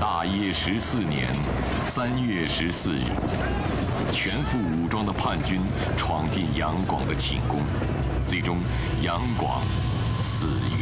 大业14年3月14日，全副武装的叛军闯进杨广的寝宫，最终杨广死于